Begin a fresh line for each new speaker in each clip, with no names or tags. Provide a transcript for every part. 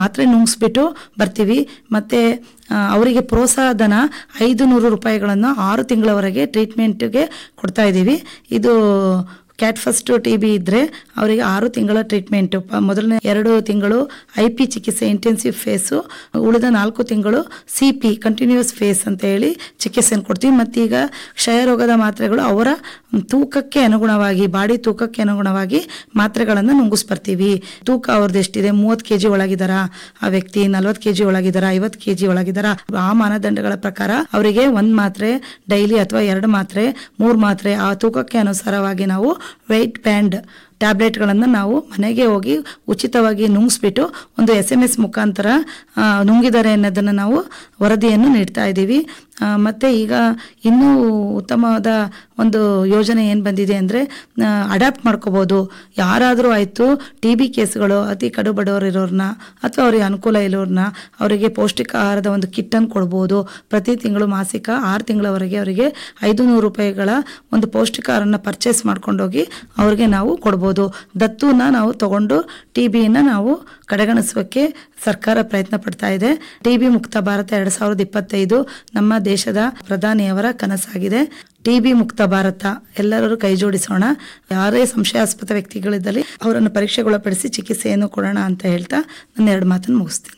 ಮಾತ್ರೆ ನುಂಗಿಸ್ಬಿಟ್ಟು ಬರ್ತೀವಿ. ಮತ್ತು ಅವರಿಗೆ ಪ್ರೋತ್ಸಾಹಧನ 500 ರೂಪಾಯಿಗಳನ್ನು 6 ತಿಂಗಳವರೆಗೆ ಟ್ರೀಟ್ಮೆಂಟ್ಗೆ ಕೊಡ್ತಾ ಇದ್ದೀವಿ. ಇದು ಕ್ಯಾಟ್ ಫಸ್ಟ್ TB ಇದ್ದರೆ ಅವರಿಗೆ 6 ತಿಂಗಳ ಟ್ರೀಟ್ಮೆಂಟು. ಮೊದಲನೇ 2 ತಿಂಗಳು IP ಚಿಕಿತ್ಸೆ ಇಂಟೆನ್ಸಿವ್ ಫೇಸು, ಉಳಿದ 4 ತಿಂಗಳು CP ಕಂಟಿನ್ಯೂಸ್ ಫೇಸ್ ಅಂತ ಹೇಳಿ ಚಿಕಿತ್ಸೆಯನ್ನು ಕೊಡ್ತೀವಿ. ಮತ್ತೀಗ ಕ್ಷಯರೋಗದ ಮಾತ್ರೆಗಳು ಅವರ ತೂಕಕ್ಕೆ ಅನುಗುಣವಾಗಿ, ಬಾಡಿ ತೂಕಕ್ಕೆ ಅನುಗುಣವಾಗಿ ಮಾತ್ರೆಗಳನ್ನು ನುಂಗಿಸ್ಬರ್ತೀವಿ. ತೂಕ ಅವ್ರದ್ದು ಎಷ್ಟಿದೆ, 30 kg ಒಳಗಿದಾರ ಆ ವ್ಯಕ್ತಿ, 40 kg ಒಳಗಿದಾರ, 50 kg ಒಳಗಿದಾರ, ಆ ಮಾನದಂಡಗಳ ಪ್ರಕಾರ ಅವರಿಗೆ 1 ಮಾತ್ರೆ ಡೈಲಿ ಅಥವಾ 2 ಮಾತ್ರೆ 3 ಮಾತ್ರೆ ಆ ತೂಕಕ್ಕೆ ಅನುಸಾರವಾಗಿ ನಾವು ವೆಯ್ಟ್ ಬ್ಯಾಂಡ್ ಟ್ಯಾಬ್ಲೆಟ್ಗಳನ್ನು ನಾವು ಮನೆಗೆ ಹೋಗಿ ಉಚಿತವಾಗಿ ನುಂಗಿಸ್ಬಿಟ್ಟು ಒಂದು SMS ಮುಖಾಂತರ ನುಂಗಿದ್ದಾರೆ ಅನ್ನೋದನ್ನು ನಾವು ವರದಿಯನ್ನು ನೀಡ್ತಾ ಇದ್ದೀವಿ. ಮತ್ತು ಈಗ ಇನ್ನೂ ಉತ್ತಮವಾದ ಒಂದು ಯೋಜನೆ ಏನು ಬಂದಿದೆ ಅಂದರೆ, ಅಡ್ಯಾಪ್ಟ್ ಮಾಡ್ಕೋಬೋದು. ಯಾರಾದರೂ ಆಯಿತು TB ಕೇಸ್ಗಳು ಅತಿ ಕಡು ಬಡವರು ಇರೋರನ್ನ ಅಥವಾ ಅವರಿಗೆ ಅನುಕೂಲ ಇರೋರನ್ನ ಅವರಿಗೆ ಪೌಷ್ಟಿಕ ಆಹಾರದ ಒಂದು ಕಿಟ್ಟನ್ನು ಕೊಡ್ಬೋದು. ಪ್ರತಿ ತಿಂಗಳು ಮಾಸಿಕ 6 ತಿಂಗಳವರೆಗೆ ಅವರಿಗೆ 500 ರೂಪಾಯಿಗಳ ಒಂದು ಪೌಷ್ಟಿಕ ಆಹಾರನ ಪರ್ಚೇಸ್ ಮಾಡ್ಕೊಂಡೋಗಿ ಅವ್ರಿಗೆ ನಾವು ಕೊಡ್ಬೋದು. ದತ್ತುನ ನಾವು ತಗೊಂಡು TBನ ನಾವು ಕಡೆಗಣಿಸೋಕ್ಕೆ ಸರ್ಕಾರ ಪ್ರಯತ್ನ ಪಡ್ತಾ ಇದೆ. TB ಮುಕ್ತ ಭಾರತ 2025 ನಮ್ಮ ದೇಶದ ಪ್ರಧಾನಿಯವರ ಕನಸಾಗಿದೆ. TB ಮುಕ್ತ ಭಾರತ, ಎಲ್ಲರೂ ಕೈ ಜೋಡಿಸೋಣ. ಯಾರೇ ಸಂಶಯಾಸ್ಪದ ವ್ಯಕ್ತಿಗಳಿದ್ದಲ್ಲಿ ಅವರನ್ನು ಪರೀಕ್ಷೆಗೊಳಪಡಿಸಿ ಚಿಕಿತ್ಸೆಯನ್ನು ಕೊಡೋಣ ಅಂತ ಹೇಳ್ತಾ ನನ್ನ 2 ಮಾತನ್ನು ಮುಗಿಸ್ತೀನಿ.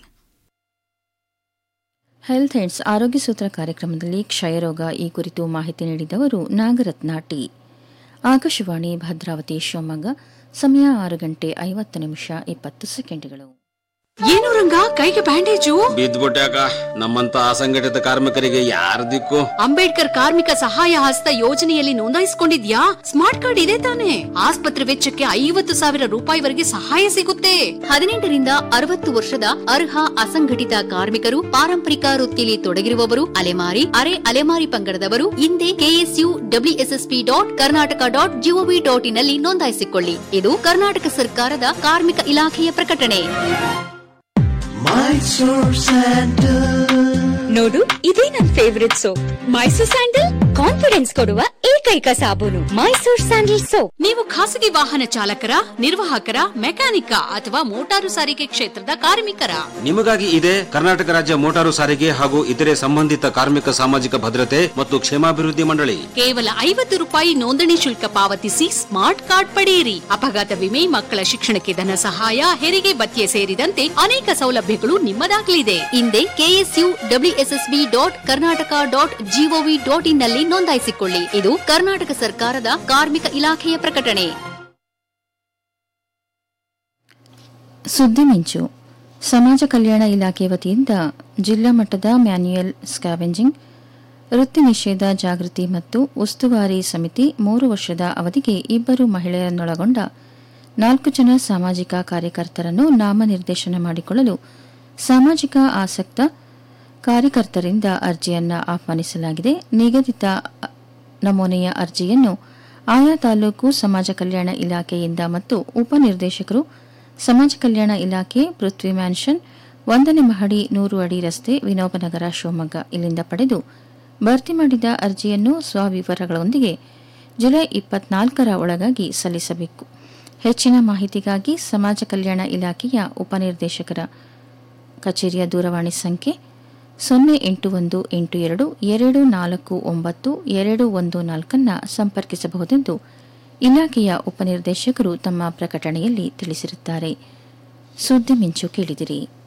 ಹೆಲ್ತ್ ಹೆಡ್ಸ್ ಆರೋಗ್ಯ ಸೂತ್ರ ಕಾರ್ಯಕ್ರಮದಲ್ಲಿ ಕ್ಷಯರೋಗ ಈ ಕುರಿತು ಮಾಹಿತಿ ನೀಡಿದವರು ನಾಗರತ್ನ ಟಿ. ಆಕಾಶವಾಣಿ ಭದ್ರಾವತಿ ಶಿವಮೊಗ್ಗ. ಸಮಯ 6:50
ಏನು ರಂಗ, ಕೈಗೆ ಬ್ಯಾಂಡೇಜು?
ಬಿದ್ದ್ಬಿಟ್ಯಾಕ. ನಮ್ಮಂತ ಅಸಂಘಟಿತ ಕಾರ್ಮಿಕರಿಗೆ ಯಾರ ದಿಕ್ಕು?
ಅಂಬೇಡ್ಕರ್ ಕಾರ್ಮಿಕ ಸಹಾಯ ಹಸ್ತ ಯೋಜನೆಯಲ್ಲಿ ನೋಂದಾಯಿಸಿಕೊಂಡಿದ್ಯಾ? ಸ್ಮಾರ್ಟ್ ಕಾರ್ಡ್ ಇದೆ ತಾನೆ? ಆಸ್ಪತ್ರೆ ವೆಚ್ಚಕ್ಕೆ 50,000 ರೂಪಾಯಿವರೆಗೆ ಸಹಾಯ ಸಿಗುತ್ತೆ. 18 ರಿಂದ 60 ವರ್ಷದ ಅರ್ಹ ಅಸಂಘಟಿತ ಕಾರ್ಮಿಕರು, ಪಾರಂಪರಿಕ ವೃತ್ತಿಯಲ್ಲಿ ತೊಡಗಿರುವವರು, ಅಲೆಮಾರಿ, ಅರೆ ಅಲೆಮಾರಿ ಪಂಗಡದವರು ಹಿಂದೆ KSUWSSP.Karnataka.gov.in ನಲ್ಲಿ ನೋಂದಾಯಿಸಿಕೊಳ್ಳಿ. ಇದು ಕರ್ನಾಟಕ ಸರ್ಕಾರದ ಕಾರ್ಮಿಕ ಇಲಾಖೆಯ ಪ್ರಕಟಣೆ.
ನೋಡು, ಇದೇ ನನ್ favourite soap. Mysore sandal confidence ಕೊಡುವ ಏಕೈಕ ಸಾಬೂನು ಮೈಸೂರ್ ಸ್ಯಾಂಡಲ್ ಸೋಪ್.
ನೀವು ಖಾಸಗಿ ವಾಹನ ಚಾಲಕರ, ನಿರ್ವಾಹಕರ, ಮೆಕ್ಯಾನಿಕ ಅಥವಾ ಮೋಟಾರು ಸಾರಿಗೆ ಕ್ಷೇತ್ರದ ಕಾರ್ಮಿಕರ?
ನಿಮಗಾಗಿ ಇದೆ ಕರ್ನಾಟಕ ರಾಜ್ಯ ಮೋಟಾರು ಸಾರಿಗೆ ಹಾಗೂ ಇತರೆ ಸಂಬಂಧಿತ ಕಾರ್ಮಿಕ ಸಾಮಾಜಿಕ ಭದ್ರತೆ ಮತ್ತು ಕ್ಷೇಮಾಭಿವೃದ್ಧಿ ಮಂಡಳಿ.
ಕೇವಲ 50 ರೂಪಾಯಿ ನೋಂದಣಿ ಶುಲ್ಕ ಪಾವತಿಸಿ ಸ್ಮಾರ್ಟ್ ಕಾರ್ಡ್ ಪಡೆಯಿರಿ. ಅಪಘಾತ ವಿಮೆ, ಮಕ್ಕಳ ಶಿಕ್ಷಣಕ್ಕೆ ಧನ ಸಹಾಯ, ಹೆರಿಗೆ ಭತ್ಯೆ ಸೇರಿದಂತೆ ಅನೇಕ ಸೌಲಭ್ಯಗಳು ನಿಮ್ಮದಾಗಲಿದೆ. ಹಿಂದೆ KSUWSSP.Karnataka.gov.in ನಲ್ಲಿ ನೋಂದಾಯಿಸಿಕೊಳ್ಳಿ. ಇದು ಕರ್ನಾಟಕ ಸರ್ಕಾರದ ಕಾರ್ಮಿಕ ಇಲಾಖೆಯ ಪ್ರಕಟಣೆ.
ಸುದ್ದಿ ಮಿಂಚು. ಸಮಾಜ ಕಲ್ಯಾಣ ಇಲಾಖೆ ವತಿಯಿಂದ ಜಿಲ್ಲಾ ಮಟ್ಟದ ಮ್ಯಾನ್ಯುಯಲ್ ಸ್ಕ್ಯಾವೆಂಜಿಂಗ್, ವೃತ್ತಿ ನಿಷೇಧ ಜಾಗೃತಿ ಮತ್ತು ಉಸ್ತುವಾರಿ ಸಮಿತಿ 3 ವರ್ಷದ ಅವಧಿಗೆ 2 ಮಹಿಳೆಯರನ್ನೊಳಗೊಂಡ 4 ಜನ ಸಾಮಾಜಿಕ ಕಾರ್ಯಕರ್ತರನ್ನು ನಾಮನಿರ್ದೇಶನ ಮಾಡಿಕೊಳ್ಳಲು ಸಾಮಾಜಿಕ ಆಸಕ್ತ ಕಾರ್ಯಕರ್ತರಿಂದ ಅರ್ಜಿಯನ್ನು ಆಹ್ವಾನಿಸಲಾಗಿದೆ. ನಿಗದಿತ ನಮೂನೆಯ ಅರ್ಜಿಯನ್ನು ಆಯಾ ತಾಲೂಕು ಸಮಾಜ ಕಲ್ಯಾಣ ಇಲಾಖೆಯಿಂದ ಮತ್ತು ಉಪನಿರ್ದೇಶಕರು ಸಮಾಜ ಕಲ್ಯಾಣ ಇಲಾಖೆ, ಪೃಥ್ವಿ ಮ್ಯಾನ್ಷನ್, 1ನೇ ಮಹಡಿ, 100 ಅಡಿ ರಸ್ತೆ, ವಿನೋಬನಗರ, ಶಿವಮೊಗ್ಗ ಇಲ್ಲಿಂದ ಪಡೆದು ಭರ್ತಿ ಮಾಡಿದ ಅರ್ಜಿಯನ್ನು ಸ್ವವಿವರಗಳೊಂದಿಗೆ ಜುಲೈ 24ರ ಒಳಗಾಗಿ ಸಲ್ಲಿಸಬೇಕು. ಹೆಚ್ಚಿನ ಮಾಹಿತಿಗಾಗಿ ಸಮಾಜ ಕಲ್ಯಾಣ ಇಲಾಖೆಯ ಉಪನಿರ್ದೇಶಕರ ಕಚೇರಿಯ ದೂರವಾಣಿ ಸಂಖ್ಯೆ 08122492214 ಸಂಪರ್ಕಿಸಬಹುದೆಂದು ಇಲಾಖೆಯ ಉಪನಿರ್ದೇಶಕರು ತಮ್ಮ ಪ್ರಕಟಣೆಯಲ್ಲಿ ತಿಳಿಸಿರುತ್ತಾರೆ. ಸುದ್ದಿ ಮಿಂಚು ಕೇಳಿದಿರಿ.